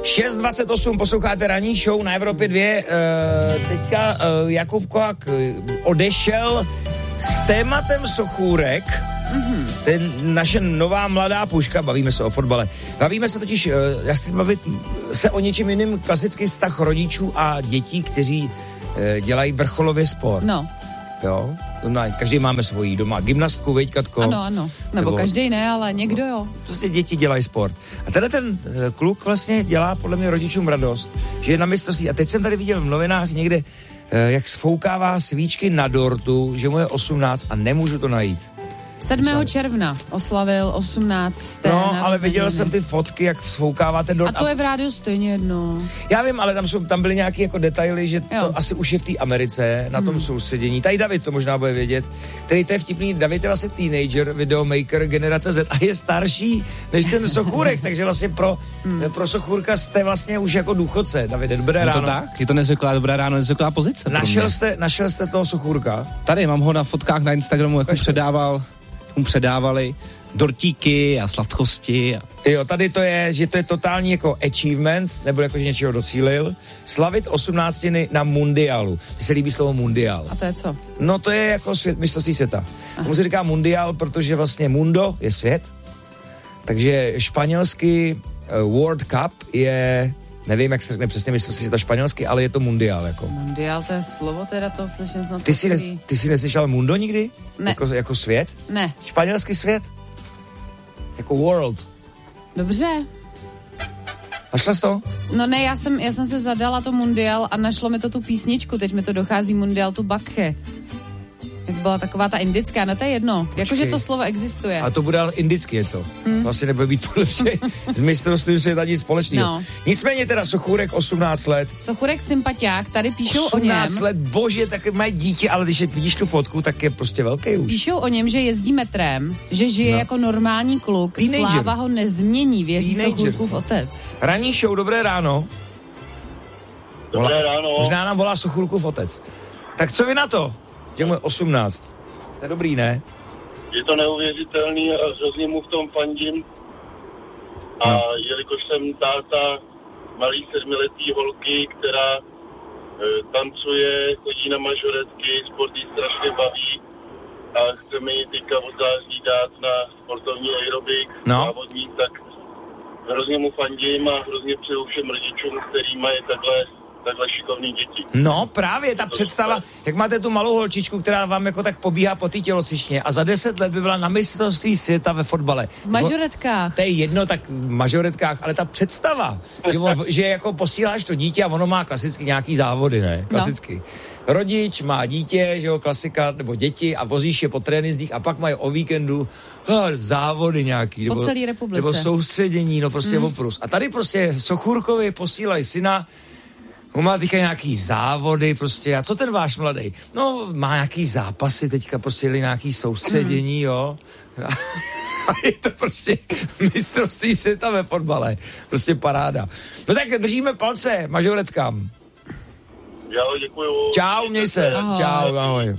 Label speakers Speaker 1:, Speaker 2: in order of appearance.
Speaker 1: 6:28, posloucháte ranní show na Evropě 2. Teďka Jakub Koák odešel s tématem sochůrek. To je naše nová mladá puška, bavíme se o fotbale. Bavíme se totiž, já chci bavit se o něčem jiným, klasický vztah rodičů a dětí, kteří dělají vrcholově sport.
Speaker 2: No.
Speaker 1: Jo, každý máme svoji doma gymnastku, veď, Katko?
Speaker 2: Ano. Nebo každý ne, ale někdo jo.
Speaker 1: Prostě děti dělají sport. A tenhle ten kluk vlastně dělá podle mě rodičům radost, že je na mistrovství. A teď jsem tady viděl v novinách někde, jak sfoukává svíčky na dortu, že mu je 18 a nemůžu to najít.
Speaker 2: 7. června oslavil 18.
Speaker 1: No, ale viděl jsem ty fotky, jak sfoukává ten dort.
Speaker 2: A to je v rádiu stejně jedno.
Speaker 1: Já vím, ale tam byly nějaké jako detaily, že to asi už je v té Americe, na tom soustředění. Tady David to možná bude vědět, který to je vtipný. David je vlastně teenager, videomaker, generace Z a je starší než ten sochůrek, takže vlastně pro sochůrka jste vlastně už jako důchodce. Davide, dobré ráno.
Speaker 3: Je to tak? Je to dobré ráno, nezvyklá pozice.
Speaker 1: Našel jste toho sochůrka?
Speaker 3: Tady mám ho na fotkách na Instagramu, jak mu předávali dortíky a sladkosti.
Speaker 1: Jo, tady to je, že to je totální jako achievement, nebo jako, že něčeho docílil. Slavit 18 na mundialu. Mně se líbí slovo mundial.
Speaker 2: A to je co?
Speaker 1: No to je jako mistrovství světa. Tomu se říká mundial, protože vlastně mundo je svět, takže španělsky World Cup je, nevím, jak se řekne přesně mistrovství světa španělsky, ale je to mundial jako.
Speaker 2: Mundial, to je slovo, teda to slyším snad.
Speaker 1: Ty jsi neslyšel mundo nikdy?
Speaker 2: Ne.
Speaker 1: Jako svět?
Speaker 2: Ne.
Speaker 1: Španělský svět? Jako world.
Speaker 2: Dobře.
Speaker 1: Našla jsi to?
Speaker 2: No ne, já jsem se zadala to mundial a našlo mi to tu písničku, teď mi to dochází mundial tu bakche. Jak byla taková ta indická, no to je jedno. Jakože to slovo existuje.
Speaker 1: A to bude indicky něco. To asi nebude být podlepše z mistrovství světa nic společného. No. Nicméně teda Sochůrek 18 let.
Speaker 2: Sochůrek sympatiák, tady píšou o něm.
Speaker 1: 18 let, bože, tak má dítě, ale když vidíš tu fotku, tak je prostě velký už.
Speaker 2: Píšou o něm, že jezdí metrem, že žije jako normální kluk. Teenager. Sláva ho nezmění, věří Sochůrkův otec.
Speaker 1: Ranní show, dobré ráno.
Speaker 4: Dobré ráno.
Speaker 1: Možná nám volá Sochůrkův otec. Tak co vy na to? Že mu je 18. To je dobrý, ne?
Speaker 4: Je to neuvěřitelný a hrozně mu v tom fandím. A jelikož jsem táta malý 7letý holky, která tancuje, chodí na mažoretky, sport jí strašně baví a chceme ji teďka od září dát na sportovní aerobik, závodník, tak hrozně mu fandím a hrozně přeju všem rodičům, který mají takhle šikovný děti.
Speaker 1: No právě ta představa, jak máte tu malou holčičku, která vám jako tak pobíhá po té tělocvičně a za 10 let by byla na mistrovství světa ve fotbale.
Speaker 2: V mažoretkách.
Speaker 1: To je jedno, tak v mažoretkách, ale ta představa, že jako posíláš to dítě a ono má klasicky nějaký závody, ne? Klasicky. No. Rodič má dítě, že jo, klasika, nebo děti a vozíš je po trénincích a pak mají o víkendu závody nějaký.
Speaker 2: Po celé republice.
Speaker 1: Nebo soustředění, no prostě oprus. A tady prostě Sochůrkovi posílají syna. On má teďka nějaký závody prostě. A co ten váš mladý? No, má nějaký zápasy teďka, prostě nějaký soustředění, jo. A je to prostě mistrovství světa ve fotbale. Prostě paráda. No tak držíme palce mažoretkám.
Speaker 4: Jo, děkuju.
Speaker 1: Čau, měj se.
Speaker 2: Ahoj.
Speaker 1: Čau, ahoj.